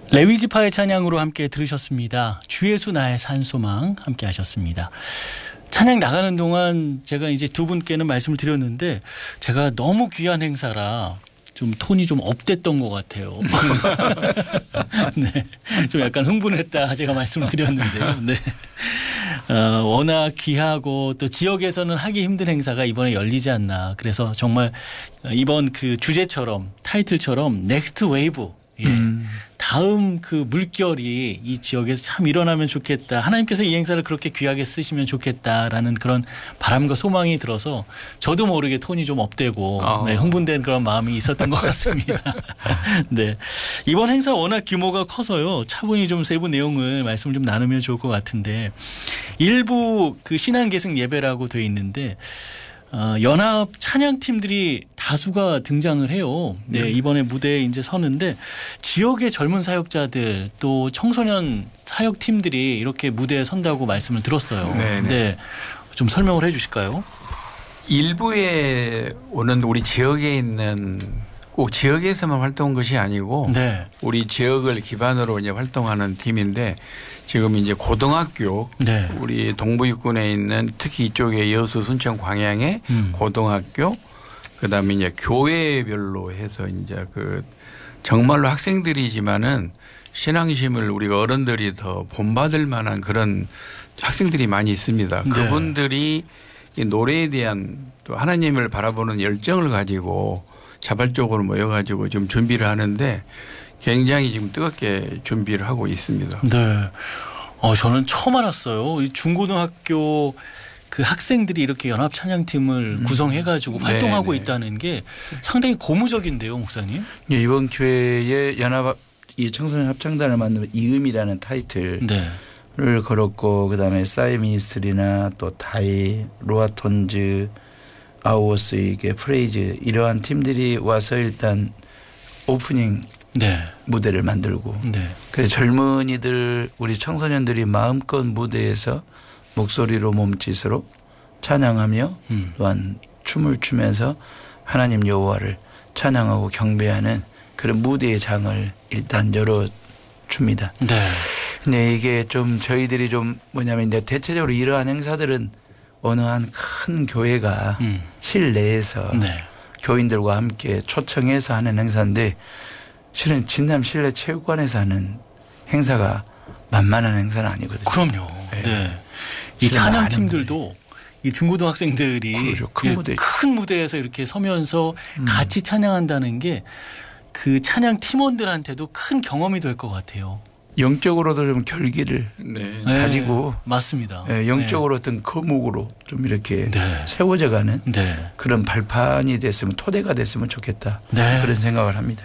레위지파의 찬양으로 함께 들으셨습니다. 주 예수 나의 산소망 함께 하셨습니다. 찬양 나가는 동안 제가 이제 두 분께는 말씀을 드렸는데 제가 너무 귀한 행사라 좀 톤이 좀 업됐던 것 같아요. 네, 좀 약간 흥분했다 제가 말씀을 드렸는데요. 네. 워낙 귀하고 또 지역에서는 하기 힘든 행사가 이번에 열리지 않나. 그래서 정말 이번 그 주제처럼 타이틀처럼 넥스트 웨이브. 예. 다음 그 물결이 이 지역에서 참 일어나면 좋겠다. 하나님께서 이 행사를 그렇게 귀하게 쓰시면 좋겠다라는 그런 바람과 소망이 들어서 저도 모르게 톤이 좀 업되고 네, 흥분된 그런 마음이 있었던 것 같습니다. 네. 이번 행사 워낙 규모가 커서요. 차분히 좀 세부 내용을 말씀을 좀 나누면 좋을 것 같은데 일부 그 신앙 계승 예배라고 되어 있는데 연합 찬양팀들이 다수가 등장을 해요. 네, 이번에 무대에 이제 서는데 지역의 젊은 사역자들 또 청소년 사역팀들이 이렇게 무대에 선다고 말씀을 들었어요. 네, 좀 설명을 해 주실까요? 일부에 오는 우리 지역에 있는 꼭 지역에서만 활동한 것이 아니고 네. 우리 지역을 기반으로 이제 활동하는 팀인데 지금 이제 고등학교 네. 우리 동부육군에 있는 특히 이쪽에 여수 순천 광양의 고등학교 그다음에 이제 교회별로 해서 이제 그 정말로 학생들이지만은 신앙심을 우리가 어른들이 더 본받을 만한 그런 학생들이 많이 있습니다. 네. 그분들이 이 노래에 대한 또 하나님을 바라보는 열정을 가지고 자발적으로 모여가지고 좀 준비를 하는데 굉장히 지금 뜨겁게 준비를 하고 있습니다. 네. 저는 처음 알았어요. 이 중고등학교 그 학생들이 이렇게 연합 찬양팀을 구성해가지고 활동하고 있다는 게 상당히 고무적인데요, 목사님? 예, 이번 교회에 연합 이 청소년 합창단을 만드는 이음이라는 타이틀을 걸었고 그다음에 사이미니스트리나 또 타이, 로아톤즈, 아우어스 이게 프레이즈 이러한 팀들이 와서 일단 오프닝 무대를 만들고 그래서 젊은이들 우리 청소년들이 마음껏 무대에서 목소리로 몸짓으로 찬양하며 또한 춤을 추면서 하나님 여호와를 찬양하고 경배하는 그런 무대의 장을 일단 열어줍니다. 근데 이게 좀 저희들이 좀 뭐냐면 이제 대체적으로 이러한 행사들은 어느 한 큰 교회가 실내에서 교인들과 함께 초청해서 하는 행사인데 실은 진남 실내 체육관에서 하는 행사가 만만한 행사는 아니거든요. 그럼요. 네. 이 찬양팀들도 이 중고등학생들이 그렇죠. 큰 무대에서 이렇게 서면서 같이 찬양한다는 게 그 찬양 팀원들한테도 큰 경험이 될 것 같아요. 영적으로도 좀 결기를 가지고 맞습니다. 영적으로 어떤 거목으로 좀 이렇게 세워져가는 그런 발판이 됐으면 토대가 됐으면 좋겠다. 그런 생각을 합니다.